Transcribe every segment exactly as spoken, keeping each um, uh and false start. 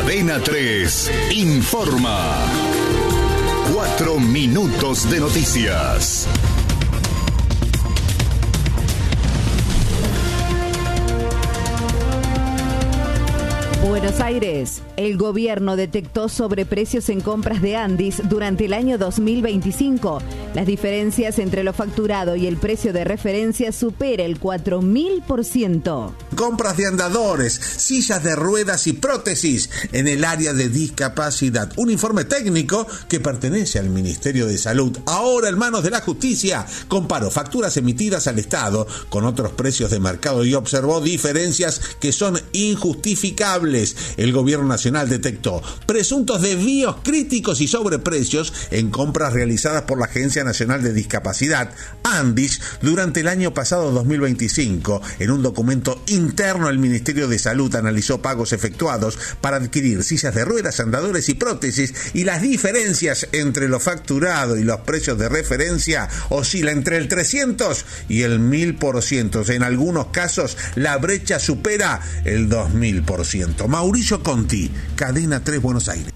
Cadena tres informa. Cuatro minutos de noticias. Buenos Aires. El gobierno detectó sobreprecios en compras de Andis durante el año dos mil veinticinco. Las diferencias entre lo facturado y el precio de referencia supera el cuatro mil por ciento. Compras de andadores, sillas de ruedas y prótesis en el área de discapacidad. Un informe técnico que pertenece al Ministerio de Salud, ahora en manos de la Justicia, comparó facturas emitidas al Estado con otros precios de mercado y observó diferencias que son injustificables. El gobierno nacional detectó presuntos desvíos críticos y sobreprecios en compras realizadas por la Agencia Nacional de Discapacidad, Andis, durante el año pasado dos mil veinticinco. En un documento interno, el Ministerio de Salud analizó pagos efectuados para adquirir sillas de ruedas, andadores y prótesis, y las diferencias entre lo facturado y los precios de referencia oscila entre el trescientos y el mil por ciento. En algunos casos, la brecha supera el dos mil por ciento. Mauricio Conti, Cadena tres, Buenos Aires.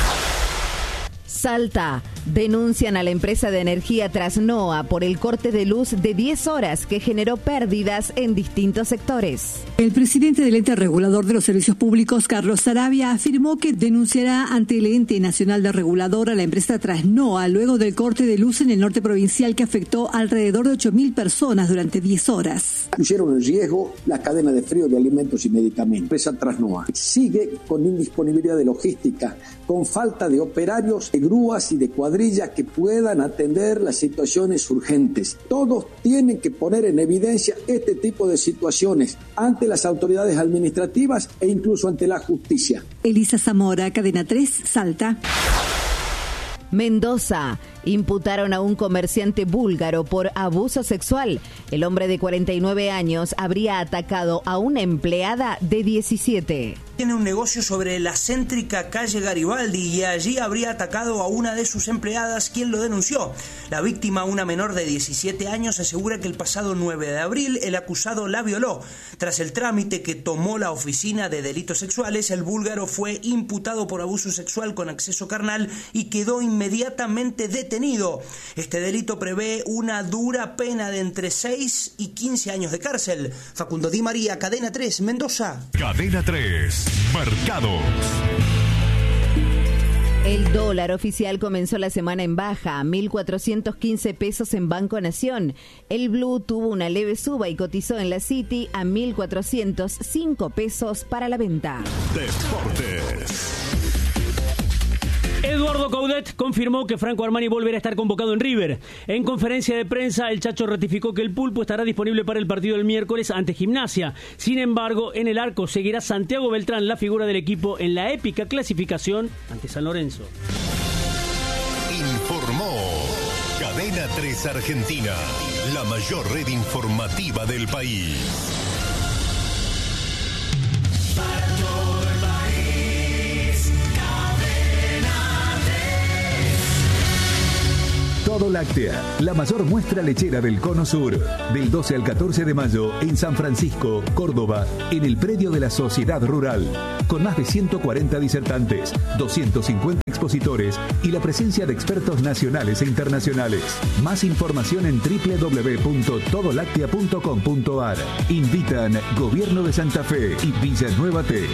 Salta. Denuncian a la empresa de energía Trasnoa por el corte de luz de diez horas que generó pérdidas en distintos sectores. El presidente del ente regulador de los servicios públicos, Carlos Sarabia, afirmó que denunciará ante el ente nacional de regulador a la empresa Trasnoa luego del corte de luz en el norte provincial que afectó alrededor de ocho mil personas durante diez horas. Pusieron en riesgo la cadena de frío de alimentos y medicamentos. La empresa Trasnoa sigue con indisponibilidad de logística, con falta de operarios, de grúas y de cuadrillas que puedan atender las situaciones urgentes. Todos tienen que poner en evidencia este tipo de situaciones ante las autoridades administrativas e incluso ante la justicia. Elisa Zamora, Cadena tres, Salta. Mendoza. Imputaron a un comerciante búlgaro por abuso sexual. El hombre de cuarenta y nueve años habría atacado a una empleada de diecisiete. Tiene un negocio sobre la céntrica calle Garibaldi y allí habría atacado a una de sus empleadas, quien lo denunció. La víctima, una menor de diecisiete años, asegura que el pasado nueve de abril el acusado la violó. Tras el trámite que tomó la Oficina de Delitos Sexuales, el búlgaro fue imputado por abuso sexual con acceso carnal y quedó inmediatamente detenido. Este delito prevé una dura pena de entre seis y quince años de cárcel. Facundo Di María, Cadena tres, Mendoza. Cadena tres, Mercados. El dólar oficial comenzó la semana en baja, a mil cuatrocientos quince pesos en Banco Nación. El Blue tuvo una leve suba y cotizó en la City a mil cuatrocientos cinco pesos para la venta. Deportes. Eduardo Coudet confirmó que Franco Armani volverá a estar convocado en River. En conferencia de prensa, el Chacho ratificó que el Pulpo estará disponible para el partido del miércoles ante Gimnasia. Sin embargo, en el arco seguirá Santiago Beltrán, la figura del equipo en la épica clasificación ante San Lorenzo. Informó Cadena tres Argentina, la mayor red informativa del país. Todo Láctea, la mayor muestra lechera del Cono Sur. Del doce al catorce de mayo en San Francisco, Córdoba, en el predio de la Sociedad Rural. Con más de ciento cuarenta disertantes, doscientos cincuenta expositores y la presencia de expertos nacionales e internacionales. Más información en doble u doble u doble u punto todo láctea punto com punto a r. Invitan Gobierno de Santa Fe y Villanueva T.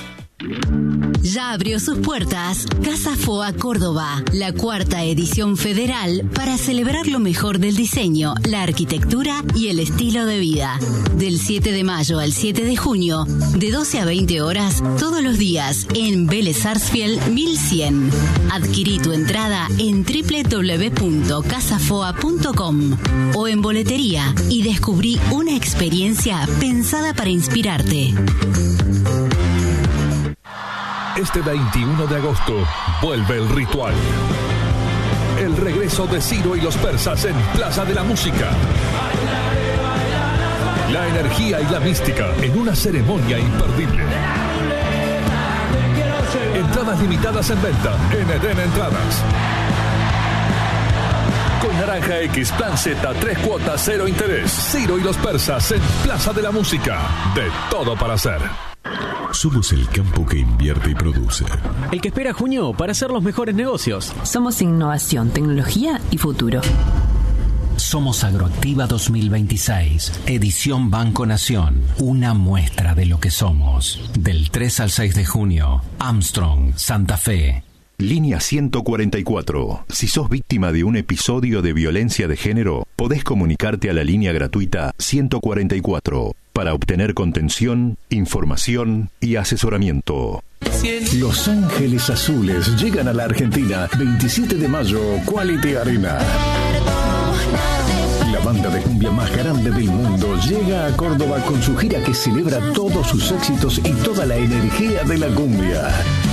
Ya abrió sus puertas Casa Foa Córdoba, la cuarta edición federal para celebrar lo mejor del diseño, la arquitectura y el estilo de vida. Del siete de mayo al siete de junio, de doce a veinte horas, todos los días en Vélez Sarsfield mil cien. Adquirí tu entrada en doble u doble u doble u punto casa foa punto com o en boletería y descubrí una experiencia pensada para inspirarte. Este veintiuno de agosto vuelve el ritual. El regreso de Ciro y los Persas en Plaza de la Música. La energía y la mística en una ceremonia imperdible. Entradas limitadas en venta en Eden Entradas. Con Naranja X, Plan Z, tres cuotas, cero interés. Ciro y los Persas en Plaza de la Música. De todo para hacer. Somos el campo que invierte y produce. El que espera junio para hacer los mejores negocios. Somos innovación, tecnología y futuro. Somos Agroactiva dos mil veintiséis, edición Banco Nación, una muestra de lo que somos. Del tres al seis de junio, Armstrong, Santa Fe. Línea ciento cuarenta y cuatro. Si sos víctima de un episodio de violencia de género, podés comunicarte a la línea gratuita ciento cuarenta y cuatro para obtener contención, información y asesoramiento. Los Ángeles Azules llegan a la Argentina. veintisiete de mayo, Quality Arena. La banda de cumbia más grande del mundo llega a Córdoba con su gira que celebra todos sus éxitos y toda la energía de la cumbia.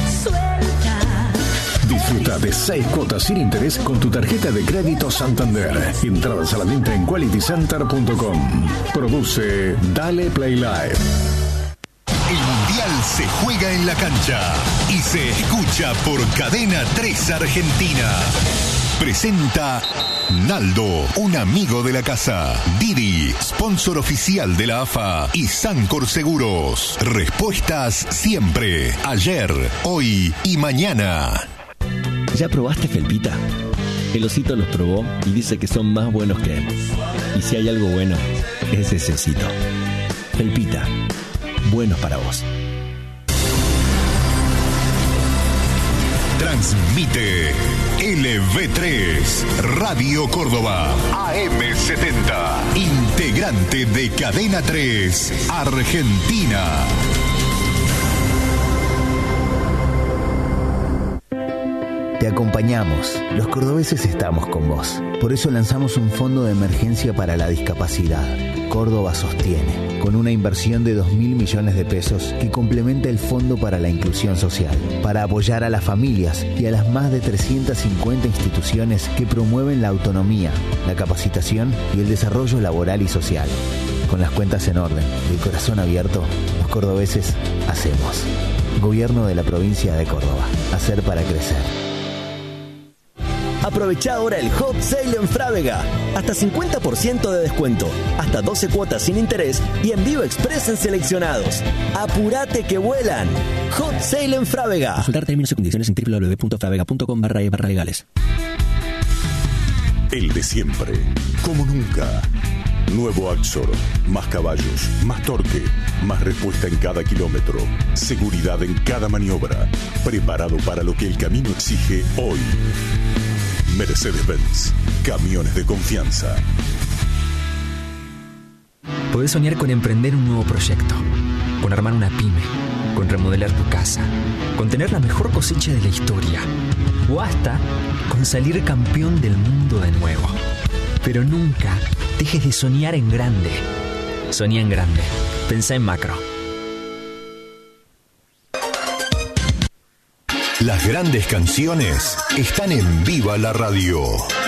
Disfruta de seis cuotas sin interés con tu tarjeta de crédito Santander. Entradas a la venta en quality center punto com. Produce Dale Play Live. El Mundial se juega en la cancha y se escucha por Cadena tres Argentina. Presenta Naldo, un amigo de la casa. Didi, sponsor oficial de la A F A. Y Sancor Seguros. Respuestas siempre, ayer, hoy y mañana. ¿Ya probaste Felpita? El osito los probó y dice que son más buenos que él. Y si hay algo bueno, es ese osito. Felpita, buenos para vos. Transmite L V tres, Radio Córdoba, A M setenta, integrante de Cadena tres, Argentina. Te acompañamos. Los cordobeses estamos con vos. Por eso lanzamos un fondo de emergencia para la discapacidad. Córdoba Sostiene, con una inversión de dos mil millones de pesos que complementa el Fondo para la Inclusión Social, para apoyar a las familias y a las más de trescientas cincuenta instituciones que promueven la autonomía, la capacitación y el desarrollo laboral y social. Con las cuentas en orden y el corazón abierto, los cordobeses hacemos. Gobierno de la provincia de Córdoba. Hacer para crecer. Aprovecha ahora el Hot Sale en Frávega. Hasta cincuenta por ciento de descuento, hasta doce cuotas sin interés y envío express en seleccionados. ¡Apurate que vuelan! Hot Sale en Frávega. Consultar términos y condiciones en doble u doble u doble u punto fravega punto com barra e barra legales. El de siempre, como nunca. Nuevo Axor, más caballos, más torque, más respuesta en cada kilómetro, seguridad en cada maniobra, preparado para lo que el camino exige hoy. Mercedes-Benz, camiones de confianza. Podés soñar con emprender un nuevo proyecto, con armar una pyme, con remodelar tu casa, con tener la mejor cosecha de la historia, o hasta con salir campeón del mundo de nuevo. Pero nunca dejes de soñar en grande. Soñá en grande. Pensá en macro. Las grandes canciones están en Viva la Radio.